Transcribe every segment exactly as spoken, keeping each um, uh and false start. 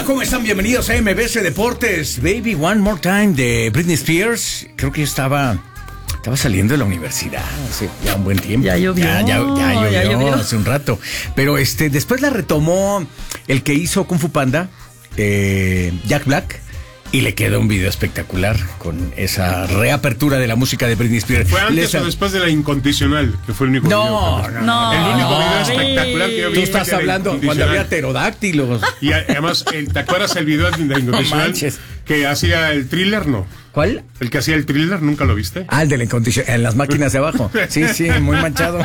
Hola, ¿cómo están? Bienvenidos a M B C Deportes. Baby One More Time de Britney Spears. Creo que yo estaba... Estaba saliendo de la universidad hace ya un buen tiempo. Ya llovió. Ya, ya, ya llovió, ya llovió hace un rato. Pero este después la retomó el que hizo Kung Fu Panda, eh, Jack Black. Y le quedó un video espectacular con esa reapertura de la música de Britney Spears. ¿Fue antes Les... o después de la Incondicional? Que fue el único no, video. No, no, El único no, video no, espectacular que yo vi. Tú estás hablando cuando había pterodáctilos. Y además, ¿te acuerdas el video de la Incondicional? No que hacía el thriller, ¿no? ¿Cuál? El que hacía el thriller, ¿nunca lo viste? Ah, el de la Incondicional, en las máquinas de abajo. Sí, sí, muy manchado.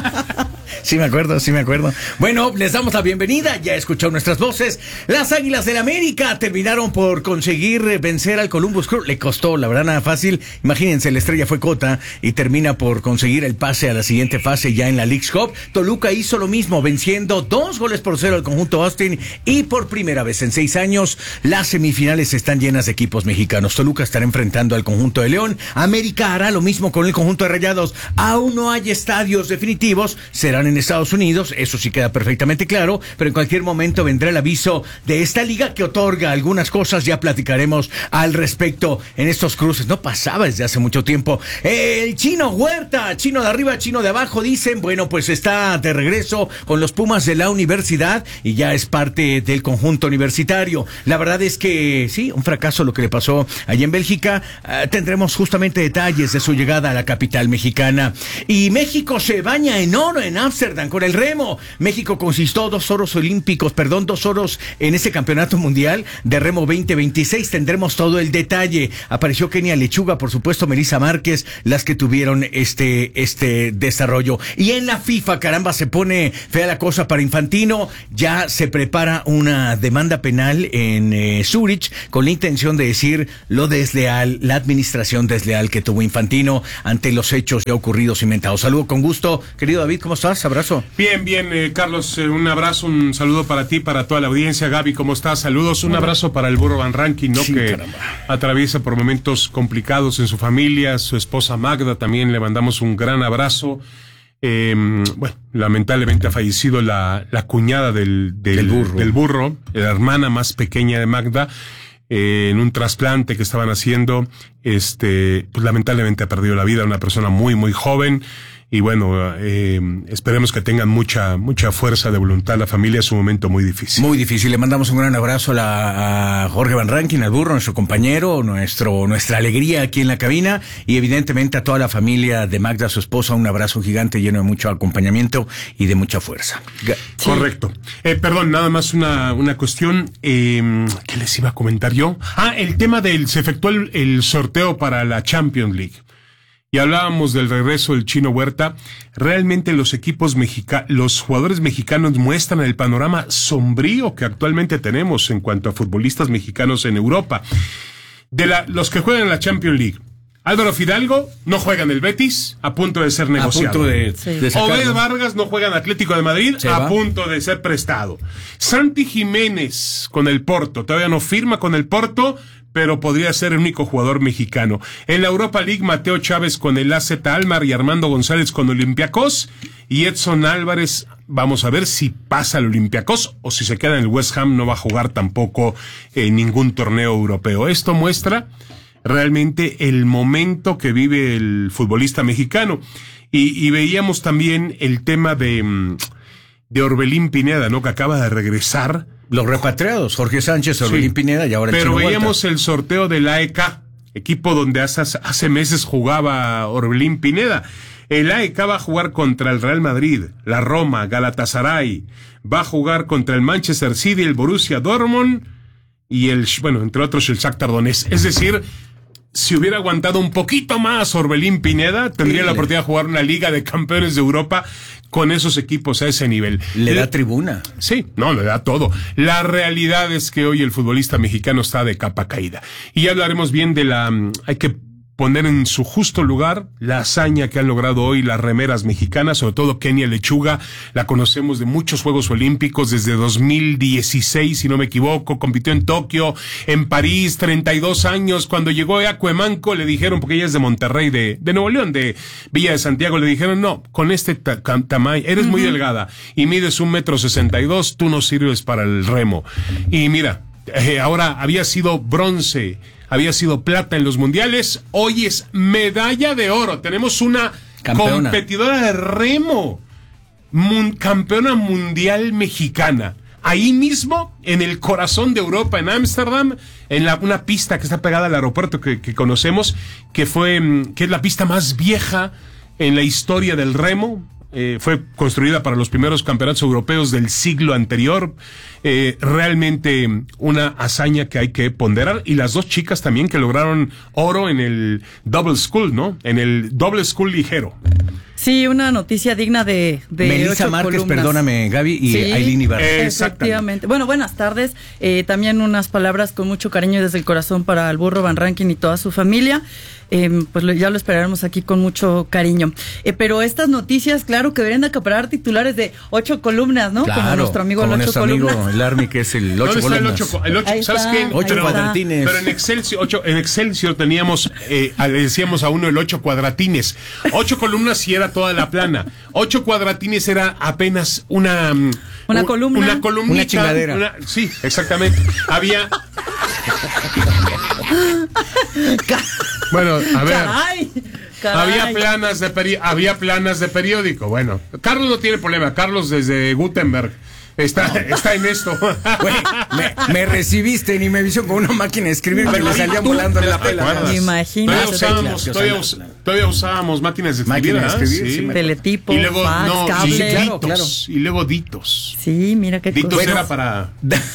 Sí me acuerdo, sí me acuerdo. Bueno, les damos la bienvenida, ya escucharon nuestras voces. Las Águilas del América terminaron por conseguir vencer al Columbus Crew. Le costó, la verdad, nada fácil. Imagínense, la estrella fue Cota y termina por conseguir el pase a la siguiente fase ya en la Leagues Cup. Toluca hizo lo mismo, venciendo dos goles por cero al conjunto Austin. Y por primera vez en seis años, las semifinales están llenas de equipos mexicanos. Toluca estará enfrentando al conjunto de León. América hará lo mismo con el conjunto de Rayados. Aún no hay estadios definitivos, serán en Estados Unidos, eso sí queda perfectamente claro, pero en cualquier momento vendrá el aviso de esta liga que otorga algunas cosas, ya platicaremos al respecto en estos cruces. No pasaba desde hace mucho tiempo. El Chino Huerta, Chino de arriba, Chino de abajo, dicen, bueno, pues está de regreso con los Pumas de la universidad y ya es parte del conjunto universitario. La verdad es que sí, un fracaso lo que le pasó allá en Bélgica. Uh, tendremos justamente detalles de su llegada a la capital mexicana. Y México se baña en oro en Ámsterdam con el remo. México conquistó dos oros olímpicos, perdón, dos oros en ese campeonato mundial de remo veinte veintiséis. Tendremos todo el detalle. Apareció Kenia Lechuga, por supuesto, Melissa Márquez, las que tuvieron este, este desarrollo. Y en la FIFA, caramba, se pone fea la cosa para Infantino. Ya se prepara una demanda penal en eh, Zúrich con la intención de decir lo desleal, la administración desleal que tuvo Infantino ante los hechos ya ocurridos inventados. Saludo con gusto, querido David, ¿cómo estás? Abrazo. Bien, bien, eh, Carlos, eh, un abrazo, un saludo para ti, para toda la audiencia. Gaby, ¿cómo estás? Saludos, un abrazo para el Burro Van Rankin, ¿no? Sí, que caramba. Atraviesa por momentos complicados en su familia, su esposa Magda, también le mandamos un gran abrazo. Eh, bueno, lamentablemente ha fallecido la, la cuñada del, del, del, burro. del burro, la hermana más pequeña de Magda. Eh, en un trasplante que estaban haciendo, este, pues lamentablemente ha perdido la vida, una persona muy, muy joven. Y bueno, eh, esperemos que tengan mucha mucha fuerza de voluntad. La familia es un momento muy difícil. Muy difícil. Le mandamos un gran abrazo a, la, a Jorge Van Rankin, al burro, nuestro compañero, nuestro nuestra alegría aquí en la cabina. Y evidentemente a toda la familia de Magda, su esposa, un abrazo gigante lleno de mucho acompañamiento y de mucha fuerza. Sí. Correcto. Eh, perdón, nada más una, una cuestión. Eh, ¿Qué les iba a comentar yo? Ah, el tema del... Se efectuó el, el sorteo para la Champions League. Y hablábamos del regreso del Chino Huerta. Realmente los equipos mexicanos, los jugadores mexicanos muestran el panorama sombrío que actualmente tenemos en cuanto a futbolistas mexicanos en Europa. De la, los que juegan en la Champions League, Álvaro Fidalgo no juega en el Betis, a punto de ser negociado. A punto de, sí. de Obed Vargas no juega en Atlético de Madrid, Se a va. punto de ser prestado. Santi Jiménez con el Porto, todavía no firma con el Porto, pero podría ser el único jugador mexicano. En la Europa League, Mateo Chávez con el A Z Almar y Armando González con Olympiacos. Y Edson Álvarez, vamos a ver si pasa al Olympiacos o si se queda en el West Ham, no va a jugar tampoco en ningún torneo europeo. Esto muestra realmente el momento que vive el futbolista mexicano. Y, y veíamos también el tema de, de Orbelín Pineda, ¿no? Que acaba de regresar. Los repatriados, Jorge Sánchez, Orbelín sí. Pineda y ahora el Pero Chino veíamos Huerta. El sorteo del A E K, equipo donde hace, hace meses jugaba Orbelín Pineda. El A E K va a jugar contra el Real Madrid, la Roma, Galatasaray, va a jugar contra el Manchester City, el Borussia Dortmund y el, bueno, entre otros el Shakhtar Donetsk. Es decir, si hubiera aguantado un poquito más Orbelín Pineda, tendría sí, la oportunidad de jugar una Liga de Campeones de Europa con esos equipos a ese nivel. Le da tribuna. Sí, no, le da todo. La realidad es que hoy el futbolista mexicano está de capa caída. Y ya hablaremos bien de la... Hay que poner en su justo lugar la hazaña que han logrado hoy las remeras mexicanas, sobre todo Kenia Lechuga. La conocemos de muchos Juegos Olímpicos desde dos mil dieciséis, si no me equivoco, compitió en Tokio, en París, treinta y dos años. Cuando llegó a Cuemanco le dijeron, porque ella es de Monterrey, de, de Nuevo León, de Villa de Santiago, le dijeron, no, con este ta- tamaño, eres uh-huh. muy delgada y mides un metro sesenta y dos, tú no sirves para el remo. Y mira, eh, ahora había sido bronce, había sido plata en los mundiales, hoy es medalla de oro. Tenemos una campeona, competidora de remo, mun, campeona mundial mexicana. Ahí mismo, en el corazón de Europa, en Ámsterdam, en la, una pista que está pegada al aeropuerto que, que conocemos, que fue, que es la pista más vieja en la historia del remo. Eh, fue construida para los primeros campeonatos europeos del siglo anterior. Eh, realmente una hazaña que hay que ponderar. Y las dos chicas también que lograron oro en el double scull, ¿no? En el doble scull ligero. Sí, una noticia digna de, de Melissa ocho Márquez, columnas. Perdóname, Gaby, y sí, Ailín Ibarra. Efectivamente. Bueno, buenas tardes. Eh, también unas palabras con mucho cariño desde el corazón para el Burro Van Rankin y toda su familia. Eh, pues lo, ya lo esperaremos aquí con mucho cariño. Eh, pero estas noticias, claro, que deberían de acaparar titulares de ocho columnas, ¿no? Claro, como nuestro amigo como el ocho nuestro columnas. amigo el Army, que es el ocho columnas. El ocho, el ocho, ¿sabes está, qué? Ocho pero, cuadratines. Pero en Excelsior, ocho, en Excelsior teníamos, eh, le decíamos a uno el ocho cuadratines. Ocho columnas y era toda la plana. Ocho cuadratines era apenas una... Una columna. Una columnita. Una chingadera. Una, sí, exactamente. Había... Bueno, a ver. Caray, caray. Había planas de peri había planas de periódico. Bueno, Carlos no tiene problema. Carlos desde Gutenberg está, está en esto. Güey, me, me recibiste ni me visión con una máquina de escribir que le salían volando la pela. Imagínate. Todavía usábamos, todavía, us, todavía usábamos máquinas de escribir, máquinas de escribir, sí. Sí, teletipo, y luego, fax, no, cable. sí, claro, ditos, claro. y luego ditos. Sí, mira qué Ditos cosa. era para...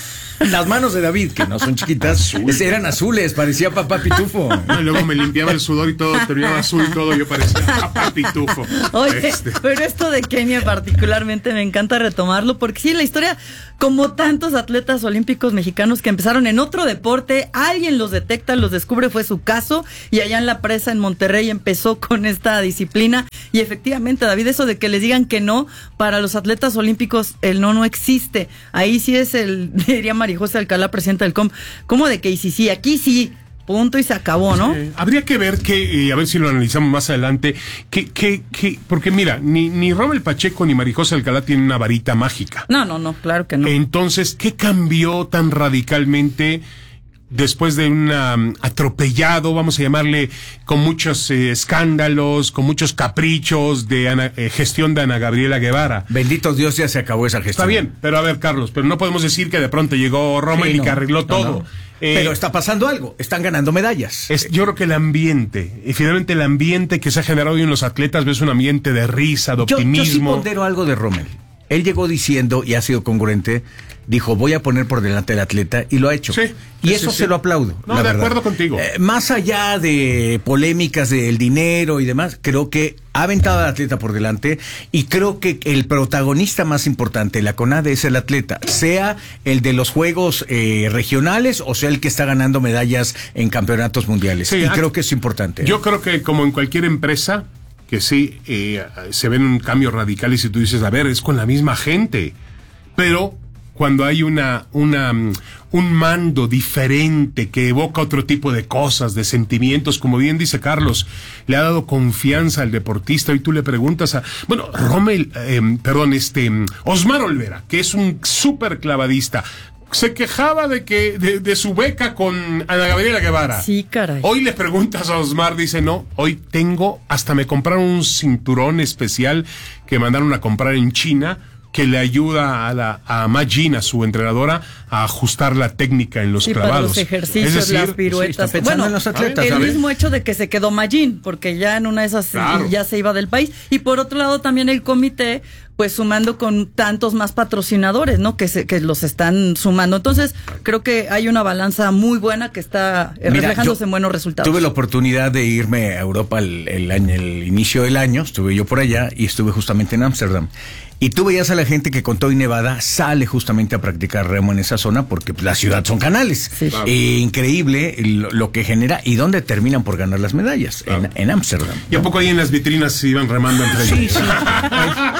Las manos de David, que no son chiquitas, eran azules, parecía papá Pitufo. No, y luego me limpiaba el sudor y todo, terminaba azul y todo, yo parecía papá Pitufo. Oye, Este. pero esto de Kenia particularmente me encanta retomarlo, porque sí, la historia, como tantos atletas olímpicos mexicanos que empezaron en otro deporte, alguien los detecta, los descubre, fue su caso, y allá en la presa en Monterrey empezó con esta disciplina, y efectivamente, David, eso de que les digan que no, para los atletas olímpicos el no no existe, ahí sí es el, diría María José Alcalá, presidenta del C O M, ¿cómo de que y sí, sí, aquí sí? Punto y se acabó, ¿no? Eh, habría que ver que, eh, a ver si lo analizamos más adelante, que, que, que, porque mira, ni, ni Rommel Pacheco ni Marijose Alcalá tienen una varita mágica. No, no, no, claro que no. Entonces, ¿qué cambió tan radicalmente después de un um, atropellado, vamos a llamarle, con muchos eh, escándalos, con muchos caprichos de Ana, eh, gestión de Ana Gabriela Guevara? Bendito Dios, ya se acabó esa gestión. Está bien, pero a ver, Carlos, pero no podemos decir que de pronto llegó Rommel Sí, y no, que arregló no, todo. no. Eh, Pero está pasando algo, están ganando medallas. Es, yo creo que el ambiente, y finalmente el ambiente que se ha generado hoy en los atletas, ves un ambiente de risa, de optimismo. Yo, yo sí pondero algo de Rommel. Él llegó diciendo, y ha sido congruente, dijo, voy a poner por delante al atleta, y lo ha hecho. Sí, y sí, eso sí, se sí. lo aplaudo. No, la de verdad. acuerdo contigo. Eh, más allá de polémicas del dinero y demás, creo que ha aventado al atleta por delante, y creo que el protagonista más importante de la CONADE es el atleta, sea el de los Juegos eh, regionales o sea el que está ganando medallas en campeonatos mundiales. Sí, y ah, creo que es importante. Yo creo que como en cualquier empresa, que sí, eh, se ven un cambio radical y si tú dices, a ver, es con la misma gente, pero cuando hay una, una, un mando diferente que evoca otro tipo de cosas, de sentimientos, como bien dice Carlos, le ha dado confianza al deportista. Y tú le preguntas a, bueno, Rommel, eh, perdón, este, Osmar Olvera, que es un súper clavadista, se quejaba de que, de, de su beca con Ana Gabriela Guevara. Sí, caray. Hoy le preguntas a Osmar, dice, no, hoy tengo, hasta me compraron un cinturón especial que mandaron a comprar en China, que le ayuda a la a Majin, a su entrenadora, a ajustar la técnica en los Sí, clavados. para los ejercicios, Es decir, las piruetas. sí, está pensando bueno, en los atletas, el ¿sabes? mismo hecho de que se quedó Majin, porque ya en una de esas Claro. ya se iba del país. Y por otro lado también el comité, pues sumando con tantos más patrocinadores, ¿no? Que se, que los están sumando. Entonces, creo que hay una balanza muy buena que está eh, Mira, reflejándose yo en buenos resultados. Tuve la oportunidad de irme a Europa el, el año, el inicio del año, estuve yo por allá y estuve justamente en Ámsterdam. Y tú veías a la gente que con todo y nevada sale justamente a practicar remo en esa zona porque pues, la ciudad son canales. Sí. Claro. E increíble lo, lo que genera y dónde terminan por ganar las medallas, Claro. en, en Ámsterdam. ¿Y a poco ahí en las vitrinas se iban remando entre ellos? Sí, sí.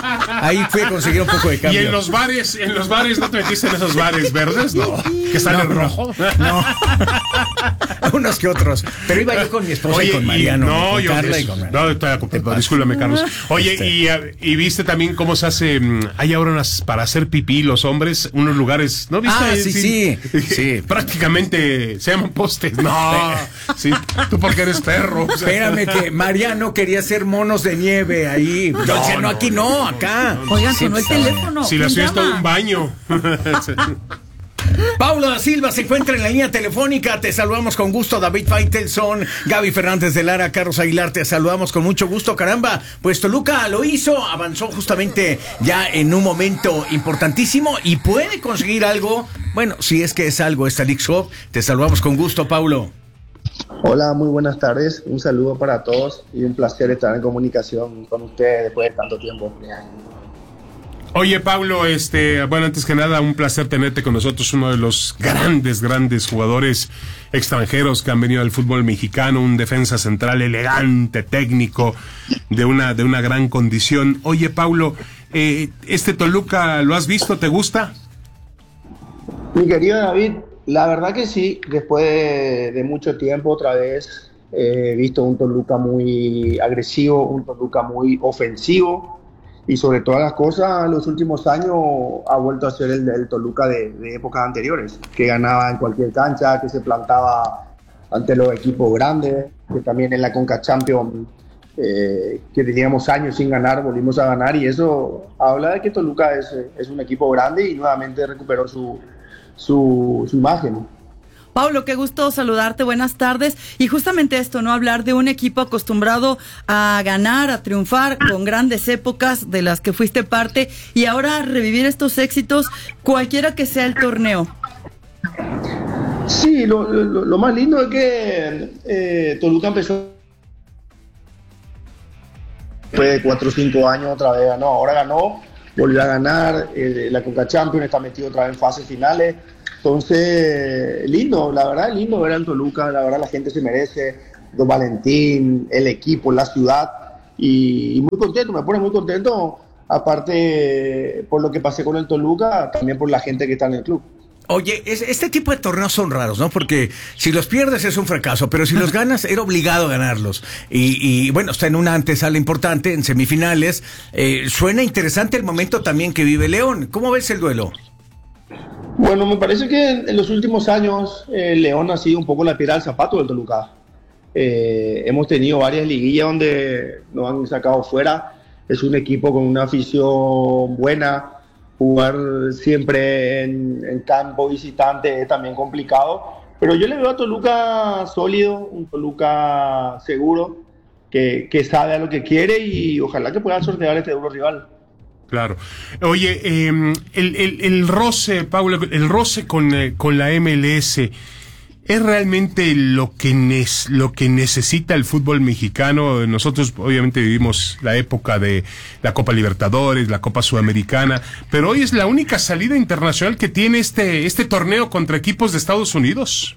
ahí fui a conseguir un poco de cambio. ¿Y en los bares, en los bares no te metiste en esos bares verdes? No, que salen no, rojo. No, unos que otros. Pero iba yo con mi esposa. Oye, y con Mariano. Y, no, con yo Carla es, y con no, estoy, discúlpame, Carlos. Oye, este. y, y viste también cómo se hace, hay ahora unas para hacer pipí los hombres, unos lugares, ¿no viste? Ah, sí, sí, sí, sí. Prácticamente se llaman postes. No, sí, tú porque eres perro. O sea. Espérame que Mariano quería hacer monos de nieve ahí. Yo no, decía, no, aquí no, no acá. Oigan, sonó el teléfono. Si la ciudad es todo un baño. Paulo da Silva se encuentra en la línea telefónica. Te saludamos con gusto. David Faitelson, Gaby Fernández de Lara, Carlos Aguilar, te saludamos con mucho gusto. Caramba, pues Toluca lo hizo, avanzó justamente ya en un momento importantísimo y puede conseguir algo. Bueno, si es que es algo esta Leagues Cup. Te saludamos con gusto, Paulo. Hola, muy buenas tardes. Un saludo para todos y un placer estar en comunicación con ustedes después de tanto tiempo. Oye, Pablo, este, bueno, antes que nada, un placer tenerte con nosotros, uno de los grandes, grandes jugadores extranjeros que han venido al fútbol mexicano, un defensa central elegante, técnico, de una, de una gran condición. Oye, Pablo, eh, este Toluca, ¿lo has visto? ¿Te gusta? Mi querido David, la verdad que sí, después de, de mucho tiempo otra vez eh, he visto un Toluca muy agresivo, un Toluca muy ofensivo. Y sobre todas las cosas, en los últimos años ha vuelto a ser el, el Toluca de, de épocas anteriores, que ganaba en cualquier cancha, que se plantaba ante los equipos grandes, que también en la Conca Champions, eh, que teníamos años sin ganar, volvimos a ganar, y eso habla de que Toluca es, es un equipo grande y nuevamente recuperó su, su, su imagen. Pablo, qué gusto saludarte, buenas tardes. Y justamente esto, ¿no? Hablar de un equipo acostumbrado a ganar, a triunfar, con grandes épocas de las que fuiste parte, y ahora revivir estos éxitos, cualquiera que sea el torneo. Sí, lo, lo, lo más lindo es que eh, Toluca empezó después de cuatro o cinco años, otra vez ganó, ahora ganó, volvió a ganar, eh, la Conca Champions, está metido otra vez en fases finales. Entonces, lindo, la verdad es lindo ver al Toluca, la verdad la gente se merece, Don Valentín, el equipo, la ciudad, y, y muy contento, me pone muy contento, aparte por lo que pasé con el Toluca, también por la gente que está en el club. Oye, es, este tipo de torneos son raros, ¿no? Porque si los pierdes es un fracaso, pero si los ganas, era obligado a ganarlos. Y, y bueno, está en una antesala importante, en semifinales. Eh, suena interesante el momento también que vive León. ¿Cómo ves el duelo? Bueno, me parece que en los últimos años eh, León ha sido un poco la piedra del zapato del Toluca. Eh, hemos tenido varias liguillas donde nos han sacado fuera. Es un equipo con una afición buena. Jugar siempre en, en campo visitante es también complicado. Pero yo le veo a Toluca sólido, un Toluca seguro, que, que sabe a lo que quiere y ojalá que pueda sortear este duro rival. Claro. Oye, eh, el, el, el roce, Pablo, el roce con, eh, con la M L S, ¿es realmente lo que, nes, lo que necesita el fútbol mexicano? Nosotros obviamente vivimos la época de la Copa Libertadores, la Copa Sudamericana, pero hoy es la única salida internacional que tiene este, este torneo contra equipos de Estados Unidos.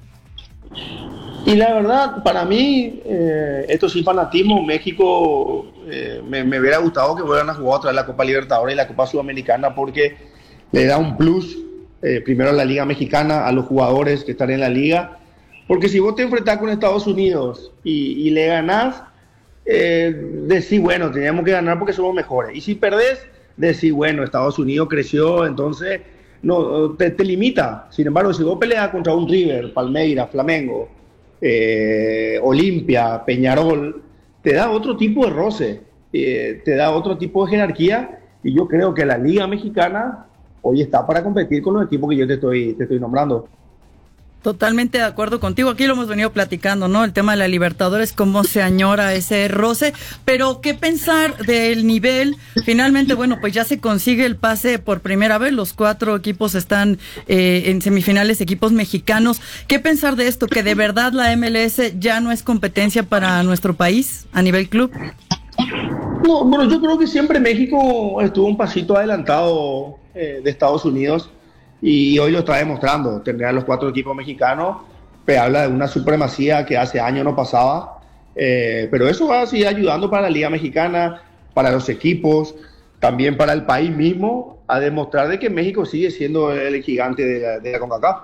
Y la verdad, para mí, eh, esto sí fanatismo. México eh, me, me hubiera gustado que vuelvan a jugar otra vez la Copa Libertadores y la Copa Sudamericana porque le da un plus, eh, primero a la Liga Mexicana, a los jugadores que están en la Liga. Porque si vos te enfrentás con Estados Unidos y, y le ganás, eh, decís, bueno, teníamos que ganar porque somos mejores. Y si perdés, decís, bueno, Estados Unidos creció, entonces no te, te limita. Sin embargo, si vos peleas contra un River, Palmeiras, Flamengo, Eh, Olimpia, Peñarol, te da otro tipo de roce, eh, te da otro tipo de jerarquía, y yo creo que la Liga Mexicana hoy está para competir con los equipos que yo te estoy, te estoy nombrando. Totalmente de acuerdo contigo, aquí lo hemos venido platicando, ¿no? El tema de la Libertadores, cómo se añora ese roce, pero ¿qué pensar del nivel? Finalmente, bueno, pues ya se consigue el pase por primera vez, los cuatro equipos están eh, en semifinales, equipos mexicanos. ¿Qué pensar de esto? ¿Que de verdad la M L S ya no es competencia para nuestro país a nivel club? No, bueno, yo creo que siempre México estuvo un pasito adelantado eh, de Estados Unidos. Y hoy lo está demostrando, tener a los cuatro equipos mexicanos, pues habla de una supremacía que hace años no pasaba, eh, pero eso va a seguir ayudando para la Liga Mexicana, para los equipos, también para el país mismo, a demostrar de que México sigue siendo el gigante de la, de la CONCACAF.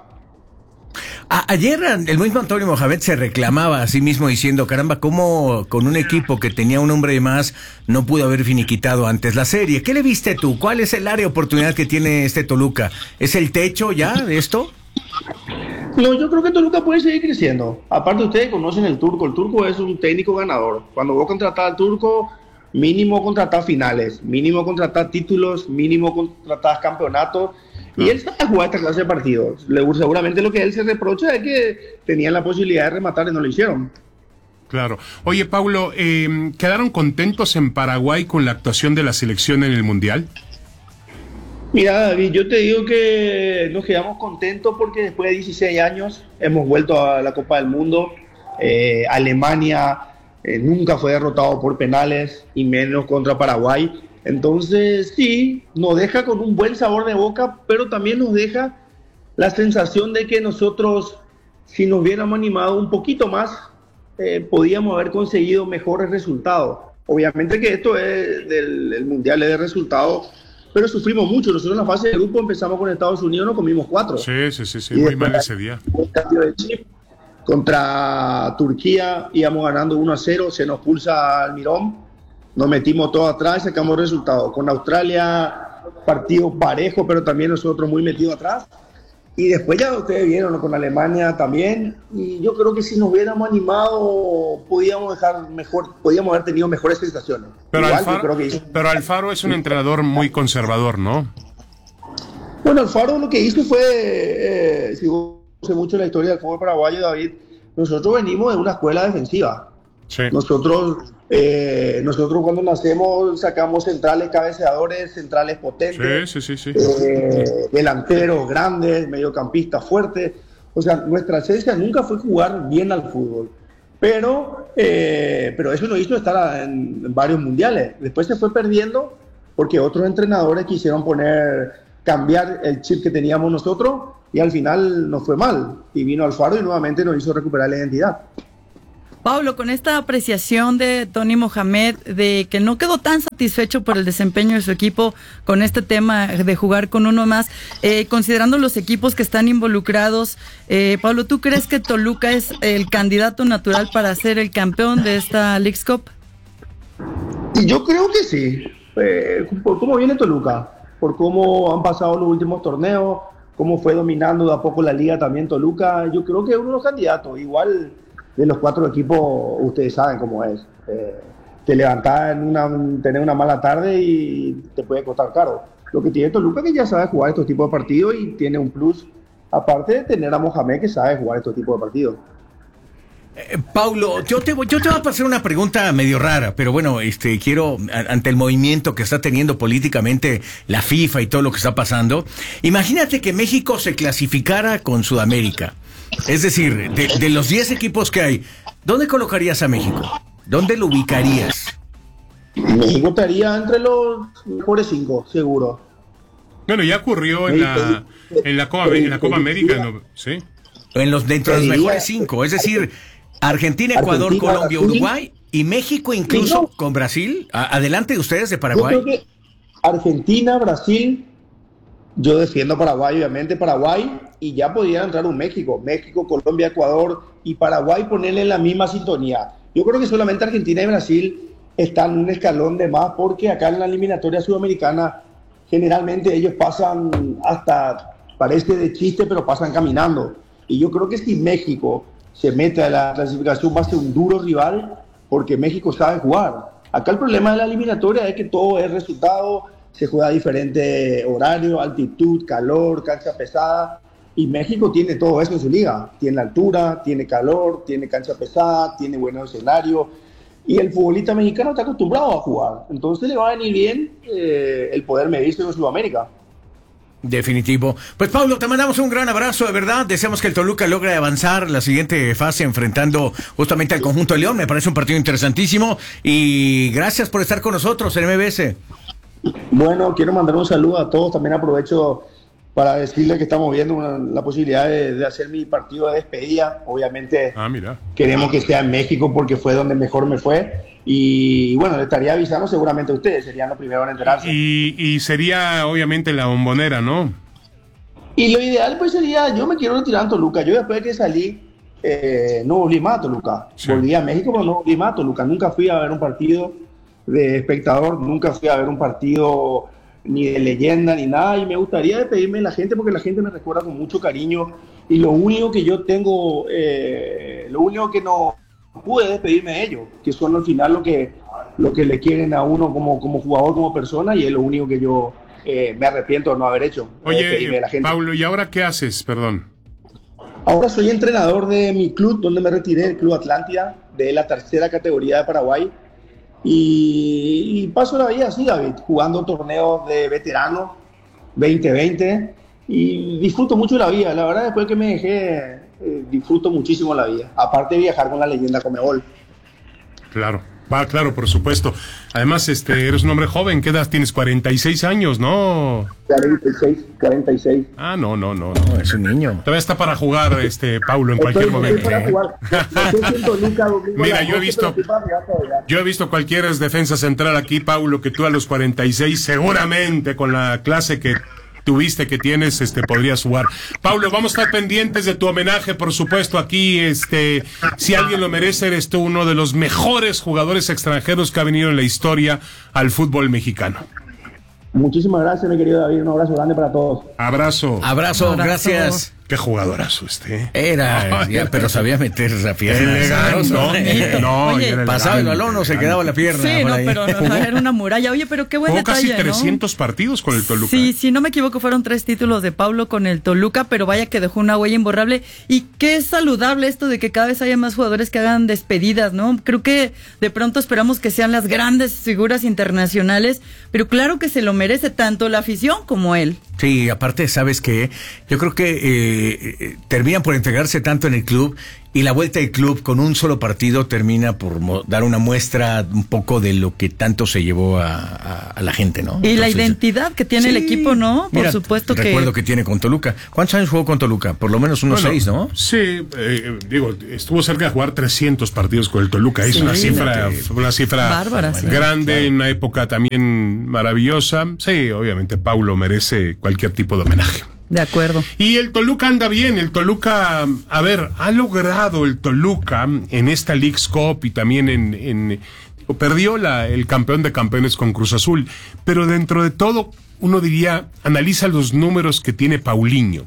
A, ayer el mismo Antonio Mohamed se reclamaba a sí mismo diciendo, caramba, ¿cómo con un equipo que tenía un hombre de más no pudo haber finiquitado antes la serie? ¿Qué le viste tú? ¿Cuál es el área de oportunidad que tiene este Toluca? ¿Es el techo ya de esto? No, yo creo que Toluca puede seguir creciendo. Aparte, ustedes conocen el Turco. El Turco es un técnico ganador. Cuando vos contratás al Turco, mínimo contratás finales, mínimo contratás títulos, mínimo contratás campeonatos. Y él sabe jugar esta clase de partidos. Le, seguramente lo que él se reprocha es que tenían la posibilidad de rematar y no lo hicieron. Claro. Oye, Paulo, eh, ¿quedaron contentos en Paraguay con la actuación de la selección en el Mundial? Mira, David, yo te digo que nos quedamos contentos porque después de dieciséis años hemos vuelto a la Copa del Mundo. Eh, Alemania eh, nunca fue derrotado por penales y menos contra Paraguay. Entonces, sí, nos deja con un buen sabor de boca, pero también nos deja la sensación de que nosotros, si nos hubiéramos animado un poquito más, eh, podíamos haber conseguido mejores resultados. Obviamente que esto es del el Mundial es de resultados, pero sufrimos mucho. Nosotros en la fase de grupo empezamos con Estados Unidos, nos comimos cuatro. Sí, sí, sí, sí, muy mal ese día. Un cambio de chip. Contra Turquía íbamos ganando uno a cero, se nos pulsa Almirón. Nos metimos todos atrás y sacamos resultados. Con Australia, partido parejo, pero también nosotros muy metidos atrás. Y después ya ustedes vieron, ¿no? Con Alemania también. Y yo creo que si nos hubiéramos animado, podíamos dejar mejor, podíamos haber tenido mejores sensaciones. Pero, Igual, Alfaro, creo que hizo... pero Alfaro es un entrenador muy conservador, ¿no? Bueno, Alfaro lo que hizo fue, eh, si vos conoces mucho la historia del fútbol paraguayo, David, nosotros venimos de una escuela defensiva. Sí. Nosotros, eh, nosotros cuando nacemos sacamos centrales cabeceadores, centrales potentes, sí, sí, sí, sí. Eh, delanteros grandes, mediocampistas fuertes. O sea, nuestra esencia nunca fue jugar bien al fútbol. Pero, eh, pero eso nos hizo estar en, en varios mundiales. Después se fue perdiendo porque otros entrenadores quisieron poner, cambiar el chip que teníamos nosotros y al final nos fue mal. Y vino Alfaro y nuevamente nos hizo recuperar la identidad. Pablo, con esta apreciación de Tony Mohamed de que no quedó tan satisfecho por el desempeño de su equipo con este tema de jugar con uno más, eh, considerando los equipos que están involucrados, eh, Pablo, ¿tú crees que Toluca es el candidato natural para ser el campeón de esta Leagues Cup? Y yo creo que sí, eh, por cómo viene Toluca, por cómo han pasado los últimos torneos, cómo fue dominando de a poco la liga también Toluca, yo creo que es uno de los candidatos. Igual de los cuatro equipos, ustedes saben cómo es. Eh, te levantás en una, tener una mala tarde y te puede costar caro. Lo que tiene Toluca es que ya sabe jugar estos tipos de partidos y tiene un plus, aparte de tener a Mohamed que sabe jugar estos tipos de partidos. Eh, Paulo, yo te, voy, yo te voy a pasar una pregunta medio rara, pero bueno, este quiero, ante el movimiento que está teniendo políticamente la FIFA y todo lo que está pasando, imagínate que México se clasificara con Sudamérica. Es decir, de, de los diez equipos que hay, ¿dónde colocarías a México? ¿Dónde lo ubicarías? México estaría entre los mejores cinco, seguro. Bueno, ya ocurrió en la, en la Copa, en la Copa América, ¿no? ¿Sí? En los, dentro de los mejores cinco, es decir, Argentina, Ecuador, Argentina, Colombia, Brasil, Uruguay y México incluso no. con Brasil. A, adelante de ustedes de Paraguay. Yo creo que Argentina, Brasil, yo defiendo Paraguay, obviamente Paraguay, y ya podría entrar un México, México, Colombia, Ecuador y Paraguay ponerle en la misma sintonía. Yo creo que solamente Argentina y Brasil están en un escalón de más porque acá en la eliminatoria sudamericana generalmente ellos pasan hasta, parece de chiste, pero pasan caminando. Y yo creo que si México se mete a la clasificación va a ser un duro rival porque México sabe jugar. Acá el problema de la eliminatoria es que todo es resultado, se juega a diferente horario, altitud, calor, cancha pesada. Y México tiene todo eso en su liga. Tiene altura, tiene calor, tiene cancha pesada, tiene buenos escenarios. Y el futbolista mexicano está acostumbrado a jugar. Entonces le va a venir bien eh, el poder medirse en Sudamérica. Definitivo. Pues Pablo, te mandamos un gran abrazo, de verdad. Deseamos que el Toluca logre avanzar la siguiente fase enfrentando justamente al conjunto de León. Me parece un partido interesantísimo. Y gracias por estar con nosotros en M B S. Bueno, quiero mandar un saludo a todos. También aprovecho para decirles que estamos viendo una, la posibilidad de, de hacer mi partido de despedida. Obviamente ah, mira. queremos que sea en México porque fue donde mejor me fue. Y bueno, le estaría avisando seguramente a ustedes, serían los primeros en enterarse. Y, y sería obviamente la Bombonera, ¿no? Y lo ideal pues sería, yo me quiero retirar en Toluca. Yo después de que salí, eh, no volví más a Toluca. Sí. Volví a México, pero no volví más a Toluca. Nunca fui a ver un partido de espectador, nunca fui a ver un partido ni de leyenda ni nada. Y me gustaría despedirme de la gente porque la gente me recuerda con mucho cariño. Y lo único que yo tengo, eh, lo único que no pude despedirme de ellos, que son al final lo que, lo que le quieren a uno como, como jugador, como persona, y es lo único que yo eh, me arrepiento de no haber hecho. Oye, de la gente. Paulo, ¿y ahora qué haces? Perdón. Ahora soy entrenador de mi club, donde me retiré, el Club Atlántida, de la tercera categoría de Paraguay, y, y paso la vida así, David, jugando torneos de veteranos, veinte veinte, y disfruto mucho la vida. La verdad, después que me dejé... Eh, disfruto muchísimo la vida, aparte de viajar con la leyenda Conmebol. Claro, va, claro, por supuesto. Además, este, eres un hombre joven, ¿qué edad tienes? cuarenta y seis años, ¿no? cuarenta y seis, cuarenta y seis. Ah, no, no, no, no, es un niño. Todavía está para jugar, este, Paulo, en estoy, cualquier estoy momento. Para jugar. Mira, yo he visto, yo he visto cualquier defensa central aquí, Paulo, que tú a los cuarenta y seis, seguramente con la clase que tuviste, que tienes, este, podrías jugar. Paulo, vamos a estar pendientes de tu homenaje, por supuesto, aquí, este, si alguien lo merece, eres tú uno de los mejores jugadores extranjeros que ha venido en la historia al fútbol mexicano. Muchísimas gracias, mi querido David, un abrazo grande para todos. Abrazo. Abrazo, abrazo. Gracias. Qué jugadorazo este. Era, ya, pero sabía meter la pierna. No, no, Oye, no pasaba el balón o se quedaba la pierna. Sí, no, pero no, era una muralla. Oye, pero qué buen Jugó detalle, casi trescientos ¿no? partidos con el Toluca. Sí, si no me equivoco, fueron tres títulos de Paulo con el Toluca, pero vaya que dejó una huella imborrable. Y qué saludable esto de que cada vez haya más jugadores que hagan despedidas, ¿no? Creo que de pronto esperamos que sean las grandes figuras internacionales, pero claro que se lo merece tanto la afición como él. Sí, aparte, ¿sabes qué? Yo creo que eh, terminan por integrarse tanto en el club y la vuelta del club con un solo partido termina por mo- dar una muestra un poco de lo que tanto se llevó a, a, a la gente, ¿no? Y Entonces, la identidad que tiene sí, el equipo, ¿no? Por mira, supuesto que... recuerdo que tiene con Toluca. ¿Cuántos años jugó con Toluca? Por lo menos unos Bueno, seis, ¿no? Sí, eh, digo, estuvo cerca de jugar trescientos partidos con el Toluca. Es Sí, una cifra, fíjate. una cifra Bárbara, sí. grande, Claro. en una época también maravillosa. Sí, obviamente Paulo merece cualquier tipo de homenaje. De acuerdo. Y el Toluca anda bien, el Toluca, a ver, ha logrado el Toluca en esta Leagues Cup y también en, en perdió la, el campeón de campeones con Cruz Azul, pero dentro de todo, uno diría, analiza los números que tiene Paulinho.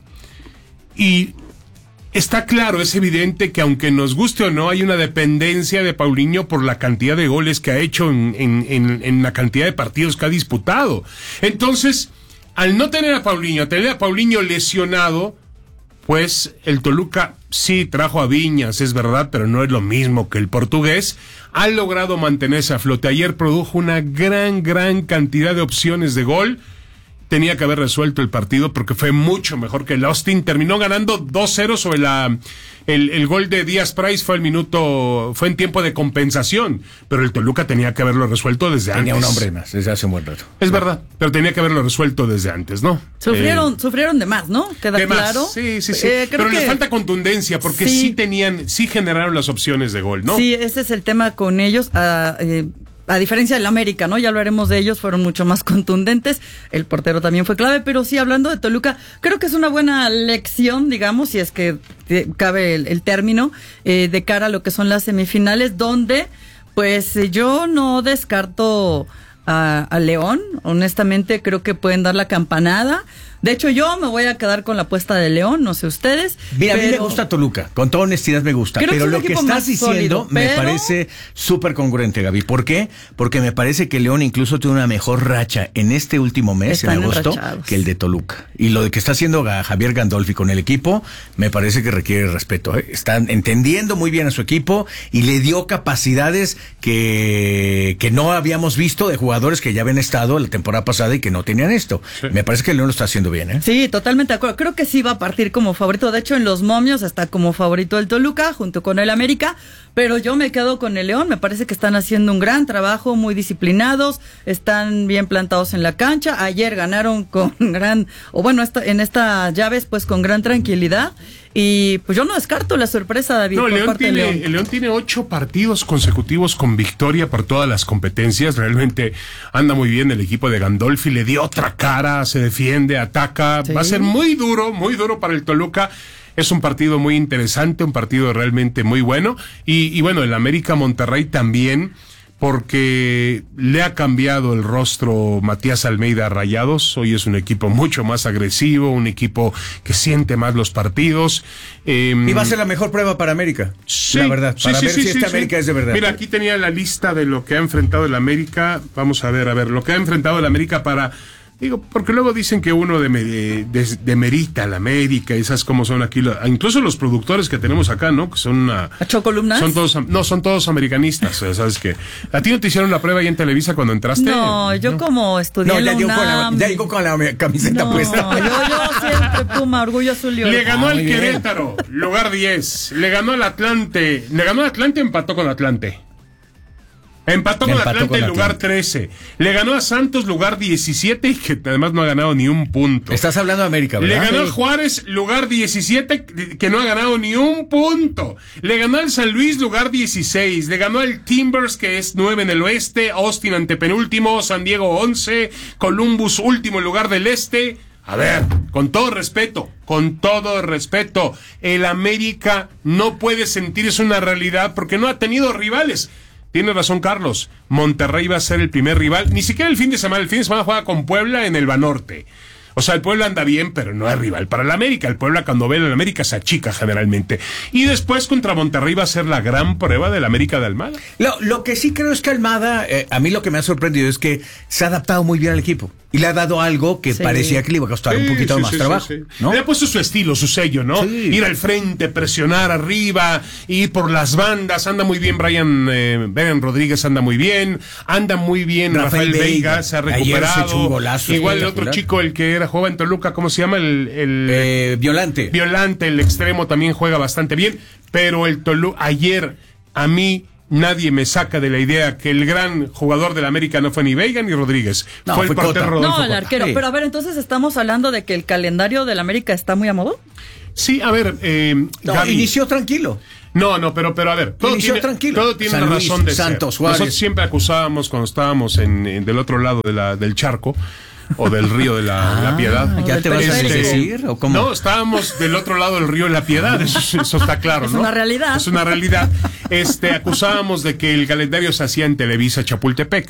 Y está claro, es evidente que aunque nos guste o no, hay una dependencia de Paulinho por la cantidad de goles que ha hecho en, en, en, en la cantidad de partidos que ha disputado. Entonces, al no tener a Paulinho, a tener a Paulinho lesionado, pues el Toluca sí trajo a Viñas, es verdad, pero no es lo mismo que el portugués. Ha logrado mantenerse a flote. Ayer produjo una gran, gran cantidad de opciones de gol. Tenía que haber resuelto el partido porque fue mucho mejor que el Austin. Terminó ganando dos cero sobre la... El, el gol de Díaz Price fue el minuto... Fue en tiempo de compensación. Pero el Toluca tenía que haberlo resuelto desde Tenía antes. un hombre más desde hace un buen rato. Es verdad, pero tenía que haberlo resuelto desde antes, ¿no? Sufrieron, Eh, sufrieron de más, ¿no? Queda ¿Qué más? claro. Sí, sí, sí. Eh, creo pero que... les falta contundencia porque sí. sí tenían, sí generaron las opciones de gol, ¿no? Sí, ese es el tema con ellos. A, eh, a diferencia del América, ¿no? Ya hablaremos de ellos, fueron mucho más contundentes. El portero también fue clave, pero sí, hablando de Toluca, creo que es una buena lección, digamos, si es que eh, cabe el, el término, eh, de cara a lo que son las semifinales, donde, pues, eh, yo no descarto a, a León. Honestamente, creo que pueden dar la campanada. De hecho, yo me voy a quedar con la apuesta de León, no sé ustedes. Mira, pero... a mí me gusta Toluca, con toda honestidad me gusta, Creo pero que es un lo que equipo estás más diciendo sólido, me pero- parece súper congruente, Gaby. ¿Por qué? Porque me parece que León incluso tiene una mejor racha en este último mes, Están en agosto, enrachados. que el de Toluca. Y lo de que está haciendo a Javier Gandolfi con el equipo, me parece que requiere respeto, ¿eh? Están entendiendo muy bien a su equipo y le dio capacidades que, que no habíamos visto de jugadores que ya habían estado la temporada pasada y que no tenían esto. Sí. Me parece que León lo está haciendo bien. bien, ¿eh? Sí, totalmente de acuerdo. Creo que sí va a partir como favorito. De hecho, en los momios está como favorito el Toluca junto con el América. Pero yo me quedo con el León. Me parece que están haciendo un gran trabajo, muy disciplinados, están bien plantados en la cancha. Ayer ganaron con gran, o bueno, esta, en estas llaves, pues con gran tranquilidad. Y pues yo no descarto la sorpresa, David. No, por León parte de tiene, León. el León tiene ocho partidos consecutivos con victoria por todas las competencias. Realmente anda muy bien el equipo de Gandolfi. Le dio otra cara, se defiende, ataca. Sí. Va a ser muy duro, muy duro para el Toluca. Es un partido muy interesante, un partido realmente muy bueno. Y, y bueno, el América Monterrey también, porque le ha cambiado el rostro Matías Almeida a Rayados. Hoy es un equipo mucho más agresivo, un equipo que siente más los partidos. Eh, Y va a ser la mejor prueba para América, sí, la verdad, sí, para sí, ver sí, si sí, esta sí. América es de verdad. Mira, aquí tenía la lista de lo que ha enfrentado el América. Vamos a ver, a ver, lo que ha enfrentado el América para... Digo, porque luego dicen que uno de, de, demerita a la América, y esas como son aquí, incluso los productores que tenemos acá, ¿no? Que son una... ¿Ocho columnas? Son todos, no, son todos americanistas, ¿sabes qué? ¿A ti no te hicieron la prueba ahí en Televisa cuando entraste? No, yo ¿No? como estudié No, en ya la llegó, con la, UNAM. ya llegó con la camiseta No, puesta. yo, yo siempre Puma, orgullo azul y oro. Le ganó Ah, al muy bien. Querétaro, lugar diez. Le ganó al Atlante. Le ganó al Atlante, empató con Atlante. Empató con Empató Atlante con en lugar Atlante. trece. Le ganó a Santos, lugar diecisiete, y que además no ha ganado ni un punto. Estás hablando de América, Le ¿verdad? ganó a Juárez, lugar diecisiete, que no ha ganado ni un punto. Le ganó al San Luis, lugar dieciséis. Le ganó al Timbers, que es nueve en el oeste. Austin, antepenúltimo. San Diego, once. Columbus, último lugar del este. A ver, con todo respeto, con todo respeto, el América no puede sentirse una realidad porque no ha tenido rivales. Tiene razón Carlos, Monterrey va a ser el primer rival, ni siquiera el fin de semana, el fin de semana juega con Puebla en el Banorte. O sea, el Puebla anda bien, pero no es rival para el América. El Puebla cuando ve al América se achica generalmente. Y después contra Monterrey va a ser la gran prueba del América de Almada. Lo, lo que sí creo es que Almada, eh, a mí lo que me ha sorprendido es que se ha adaptado muy bien al equipo. Y le ha dado algo que Sí. parecía que le iba a costar un Sí, poquito sí, más sí, trabajo. sí, sí. ¿No? Le ha puesto su estilo, su sello, ¿no? Sí. Ir al frente, presionar arriba, ir por las bandas. Anda muy bien Brian, eh, Brian Rodríguez, anda muy bien. Anda muy bien Rafael Rafael, Veiga. Veiga, se ha Ayer se recuperado. echó un golazo Igual el otro espectacular. chico, el que era jugaba en Toluca, ¿cómo se llama? El, el Eh, Violante. Violante, el extremo también juega bastante bien. Pero el Toluca, ayer, a mí... Nadie me saca de la idea que el gran jugador del América no fue ni Veiga ni Rodríguez. No, fue el fue portero Cota. Rodolfo No, el Cota. arquero. Sí. Pero a ver, entonces estamos hablando de que el calendario del América está muy a modo. Sí, a ver, eh, No, Gaby. inició tranquilo. No, no, pero, pero a ver, todo Inició tiene, tranquilo. todo tiene San una Luis, razón de Santos, ser. Juárez. Nosotros siempre acusábamos cuando estábamos en, en- del otro lado de la, del charco o del río de la, Ah, la Piedad. ¿ya te vas a Este, decir o cómo? No, estábamos del otro lado del río de la Piedad, eso, eso está claro, Es ¿no? una realidad. Es una realidad. Este, acusábamos de que el calendario se hacía en Televisa Chapultepec.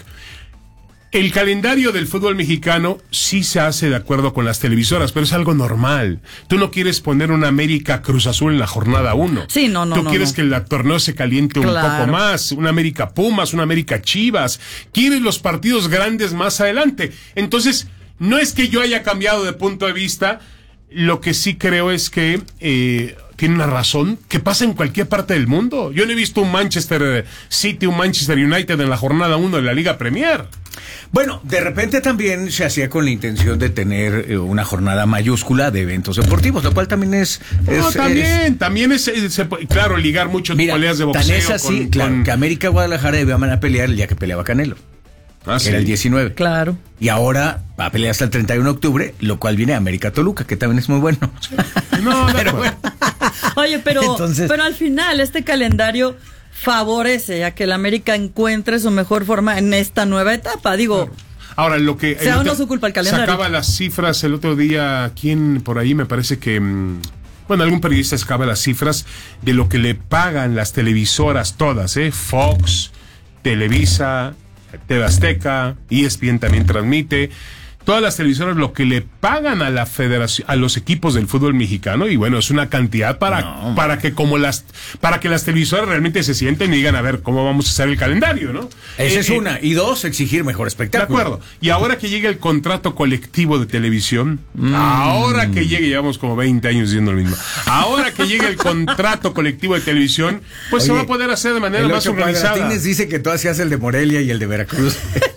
El calendario del fútbol mexicano sí se hace de acuerdo con las televisoras, pero es algo normal. Tú no quieres poner una América Cruz Azul en la jornada uno. Sí, no, no, Tú no, quieres no. que el torneo se caliente un Claro. poco más, una América Pumas, una América Chivas. Quieres los partidos grandes más adelante. Entonces, no es que yo haya cambiado de punto de vista, lo que sí creo es que eh, tiene una razón que pasa en cualquier parte del mundo. Yo no he visto un Manchester City, un Manchester United en la jornada uno de la Liga Premier. Bueno, de repente también se hacía con la intención de tener eh, una jornada mayúscula de eventos deportivos, lo cual también es... No, es- también, es- también es, es- se puede- claro, ligar mucho Mira, peleas de tan boxeo. es así, con- claro, con- que América Guadalajara iban a pelear el día que peleaba Canelo, Ah, que sí. era el diecinueve. Claro. Y ahora va a pelear hasta el treinta y uno de octubre, lo cual viene América Toluca, que también es muy bueno. No, de Pero acuerdo. bueno. Oye, pero, Entonces- pero al final este calendario favorece a que el América encuentre su mejor forma en esta nueva etapa. Digo, Ahora, lo que... Sea el o no otro- su culpa el calendario. Sacaba las cifras el otro día, ¿quién por ahí? Me parece que... mm, Bueno, algún periodista sacaba las cifras de lo que le pagan las televisoras todas, ¿eh? Fox, Televisa, T V Azteca, E S P N también transmite. Todas las televisoras lo que le pagan a la federación, a los equipos del fútbol mexicano, y bueno, es una cantidad para, No, para que como las, para que las televisoras realmente se sienten y digan, a ver, cómo vamos a hacer el calendario, ¿no? Esa Eh, es eh, una. Y dos, exigir mejor De espectáculo. acuerdo. Y ahora que llegue el contrato colectivo de televisión, ahora que llegue, llevamos como veinte años diciendo lo mismo. Ahora que llegue el contrato colectivo de televisión, pues se Oye, va a poder hacer de manera El más Ocho organizada. Cuadratines dice que tú hacías el de Morelia y el de Veracruz.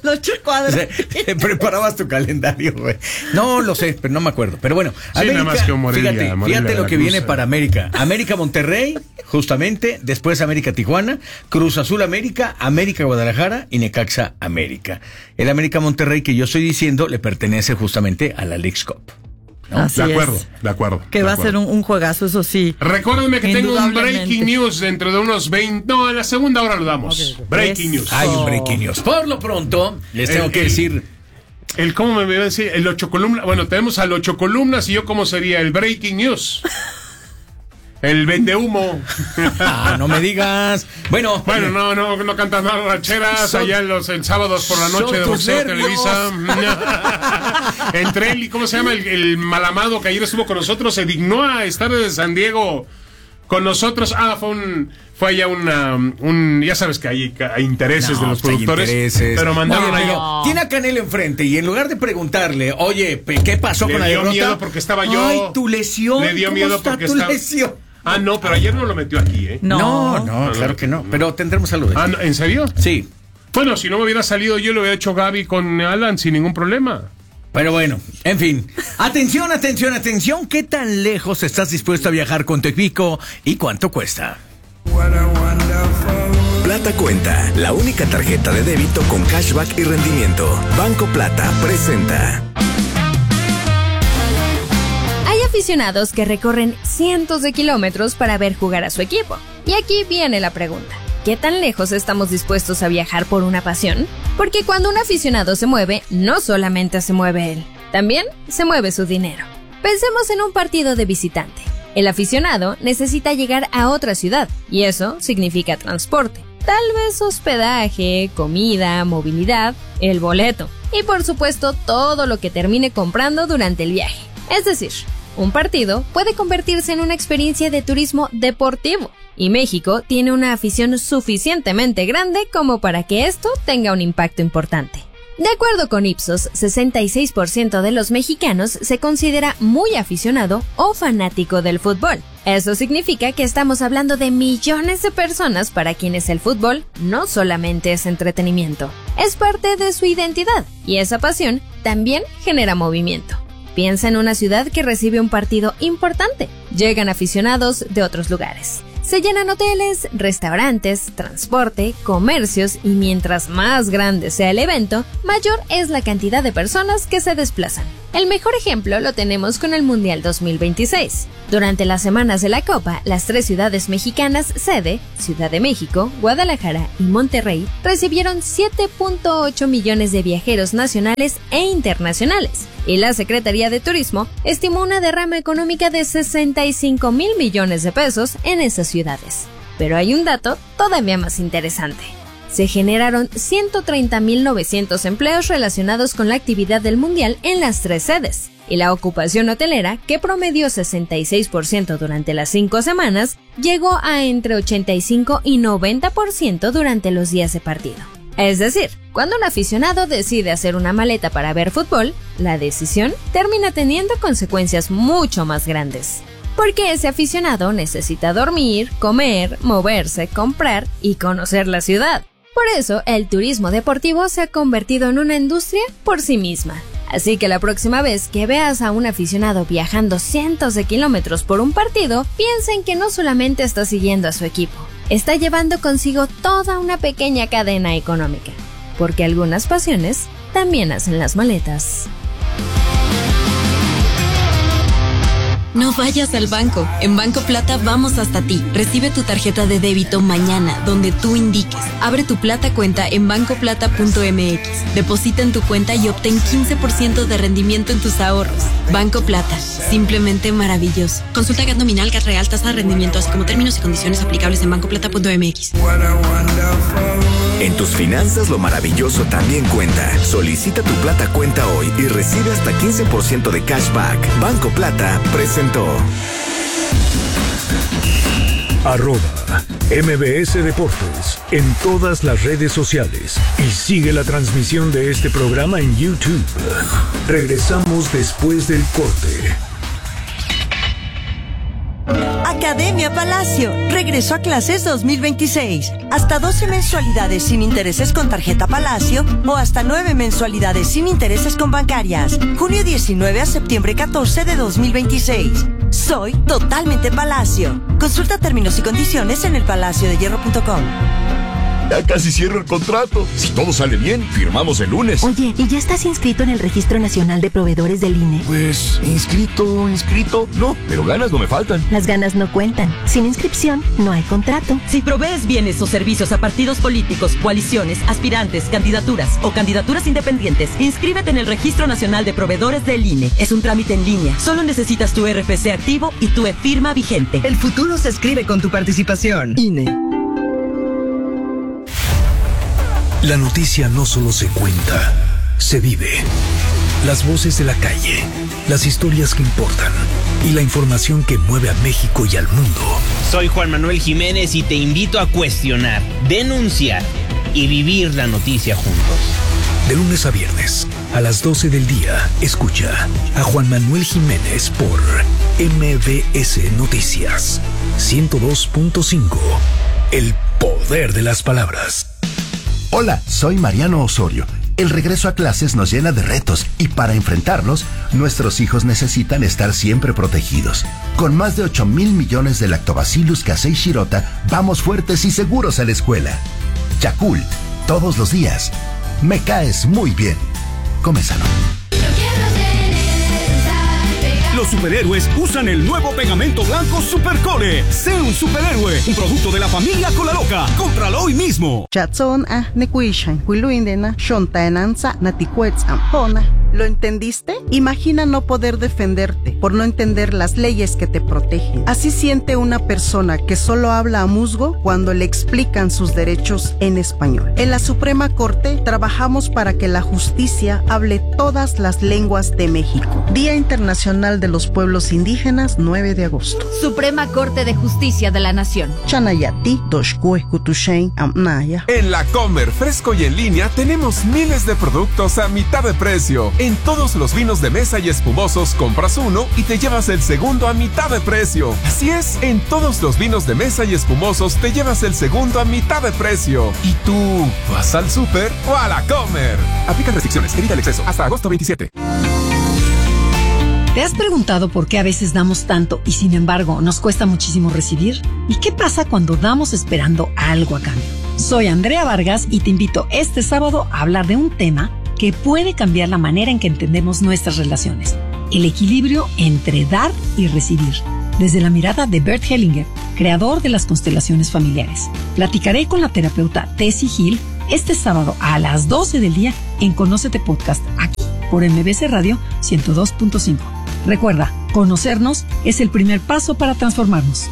ocho cuadras. Se, preparabas tu calendario, güey. No lo sé, pero no me acuerdo. Pero bueno, sí, América, nada más que Morelia, fíjate, Morelia fíjate lo que Cruz, viene para América. América Monterrey, justamente, después América Tijuana, Cruz Azul América, América Guadalajara y Necaxa América. El América Monterrey que yo estoy diciendo le pertenece justamente a la Leagues Cup. ¿No? De acuerdo, es. de acuerdo. Que de va acuerdo. a ser un, un juegazo, eso sí. Recuérdenme que tengo un breaking news dentro de unos veinte. No, en la segunda hora lo damos. Okay. Breaking Eso. news. Hay un breaking news. Por lo pronto, les tengo el, que decir. El, el cómo me voy a decir, el ocho columnas. Bueno, tenemos al ocho columnas y yo cómo sería el breaking news. El vende humo. Ah, no me digas. Bueno, bueno, no, no, no cantas más rancheras son, allá en los en sábados por la noche de Boxeo Televisa. Entre él y cómo se llama el, el malamado que ayer estuvo con nosotros, se dignó a estar desde San Diego con nosotros. Ah, fue un fue allá una, un, ya sabes que hay, hay intereses no, de los productores, pero mandaron oye, allá. No. Tiene a Canelo enfrente y en lugar de preguntarle, oye, ¿qué pasó le con la derrota? Le dio miedo porque estaba yo. Ay, tu lesión. Le dio miedo porque tu estaba. Lesión? Ah, no, pero ayer no lo metió aquí, ¿eh? No, no, no, no claro que no. Pero tendremos salud. Ah, ¿en serio? Sí. Bueno, si no me hubiera salido yo, lo hubiera hecho Gaby con Alan sin ningún problema. Pero bueno, en fin. Atención, atención, atención. ¿Qué tan lejos estás dispuesto a viajar con tu equipo y cuánto cuesta? Plata Cuenta, la única tarjeta de débito con cashback y rendimiento. Banco Plata presenta. Hay aficionados que recorren cientos de kilómetros para ver jugar a su equipo. Y aquí viene la pregunta. ¿Qué tan lejos estamos dispuestos a viajar por una pasión? Porque cuando un aficionado se mueve, no solamente se mueve él, también se mueve su dinero. Pensemos en un partido de visitante. El aficionado necesita llegar a otra ciudad, y eso significa transporte. Tal vez hospedaje, comida, movilidad, el boleto, y por supuesto todo lo que termine comprando durante el viaje. Es decir, un partido puede convertirse en una experiencia de turismo deportivo, y México tiene una afición suficientemente grande como para que esto tenga un impacto importante. De acuerdo con Ipsos, sesenta y seis por ciento de los mexicanos se considera muy aficionado o fanático del fútbol. Eso significa que estamos hablando de millones de personas para quienes el fútbol no solamente es entretenimiento, es parte de su identidad, y esa pasión también genera movimiento. Piensa en una ciudad que recibe un partido importante. Llegan aficionados de otros lugares. Se llenan hoteles, restaurantes, transporte, comercios y mientras más grande sea el evento, mayor es la cantidad de personas que se desplazan. El mejor ejemplo lo tenemos con el Mundial dos mil veintiséis. Durante las semanas de la Copa, las tres ciudades mexicanas sede, Ciudad de México, Guadalajara y Monterrey, recibieron siete punto ocho millones de viajeros nacionales e internacionales. Y la Secretaría de Turismo estimó una derrama económica de sesenta y cinco mil millones de pesos en esas ciudades. Pero hay un dato todavía más interesante. Se generaron ciento treinta mil novecientos empleos relacionados con la actividad del Mundial en las tres sedes, y la ocupación hotelera, que promedió sesenta y seis por ciento durante las cinco semanas, llegó a entre ochenta y cinco y noventa por ciento durante los días de partido. Es decir, cuando un aficionado decide hacer una maleta para ver fútbol, la decisión termina teniendo consecuencias mucho más grandes. Porque ese aficionado necesita dormir, comer, moverse, comprar y conocer la ciudad. Por eso, el turismo deportivo se ha convertido en una industria por sí misma. Así que la próxima vez que veas a un aficionado viajando cientos de kilómetros por un partido, piensen que no solamente está siguiendo a su equipo, está llevando consigo toda una pequeña cadena económica. Porque algunas pasiones también hacen las maletas. No vayas al banco. En Banco Plata vamos hasta ti. Recibe tu tarjeta de débito mañana, donde tú indiques. Abre tu Plata Cuenta en banco plata punto m x. Deposita en tu cuenta y obtén quince por ciento de rendimiento en tus ahorros. Banco Plata. Simplemente maravilloso. Consulta G A T nominal, G A T real, tasa de rendimiento, así como términos y condiciones aplicables en banco plata punto m x. En tus finanzas lo maravilloso también cuenta. Solicita tu Plata Cuenta hoy y recibe hasta quince por ciento de cashback. Banco Plata presentó. Arroba M B S Deportes en todas las redes sociales y sigue la transmisión de este programa en YouTube. Regresamos después del corte. Academia Palacio. Regreso a clases dos mil veintiséis. Hasta doce mensualidades sin intereses con tarjeta Palacio o hasta nueve mensualidades sin intereses con bancarias. Junio diecinueve a septiembre catorce de dos mil veintiséis. Soy totalmente Palacio. Consulta términos y condiciones en el palacio de hierro punto com. Ya casi cierro el contrato. Si todo sale bien, firmamos el lunes. Oye, ¿y ya estás inscrito en el Registro Nacional de Proveedores del I N E? Pues, inscrito, inscrito, no, pero ganas no me faltan. Las ganas no cuentan. Sin inscripción, no hay contrato. Si provees bienes o servicios a partidos políticos, coaliciones, aspirantes, candidaturas o candidaturas independientes, inscríbete en el Registro Nacional de Proveedores del I N E. Es un trámite en línea. Solo necesitas tu R F C activo y tu e-firma vigente. El futuro se escribe con tu participación. I N E. La noticia no solo se cuenta, se vive. Las voces de la calle, las historias que importan y la información que mueve a México y al mundo. Soy Juan Manuel Jiménez y te invito a cuestionar, denunciar y vivir la noticia juntos. De lunes a viernes, a las doce del día, escucha a Juan Manuel Jiménez por M B S Noticias ciento dos punto cinco. El poder de las palabras. Hola, soy Mariano Osorio. El regreso a clases nos llena de retos y para enfrentarlos, nuestros hijos necesitan estar siempre protegidos. Con más de ocho mil millones de Lactobacillus casei shirota, vamos fuertes y seguros a la escuela. Yakult, todos los días. Me caes muy bien. Come sano. Los superhéroes usan el nuevo pegamento blanco Supercore. Sé un superhéroe, un producto de la familia Colaloca. Cómpralo hoy mismo. ¿Lo entendiste? Imagina no poder defenderte por no entender las leyes que te protegen. Así siente una persona que solo habla a musgo cuando le explican sus derechos en español. En la Suprema Corte trabajamos para que la justicia hable todas las lenguas de México. Día Internacional de los Pueblos Indígenas, nueve de agosto. Suprema Corte de Justicia de la Nación. Chanayati, Doshkue, Kutushain, Amnaya. En La Comer, fresco y en línea, tenemos miles de productos a mitad de precio. En todos los vinos de mesa y espumosos, compras uno y te llevas el segundo a mitad de precio. Así es, en todos los vinos de mesa y espumosos, te llevas el segundo a mitad de precio. ¿Y tú vas al súper o a La Comer? Aplican restricciones, evita el exceso. Hasta agosto veintisiete. ¿Te has preguntado por qué a veces damos tanto y sin embargo nos cuesta muchísimo recibir? ¿Y qué pasa cuando damos esperando algo a cambio? Soy Andrea Vargas y te invito este sábado a hablar de un tema que puede cambiar la manera en que entendemos nuestras relaciones. El equilibrio entre dar y recibir. Desde la mirada de Bert Hellinger, creador de las constelaciones familiares. Platicaré con la terapeuta Tessie Hill este sábado a las doce del día en Conócete Podcast, aquí por M B S Radio ciento dos punto cinco. Recuerda, conocernos es el primer paso para transformarnos.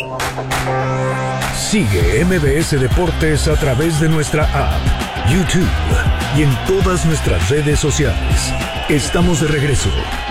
Sigue M B S Deportes a través de nuestra app, YouTube y en todas nuestras redes sociales. Estamos de regreso.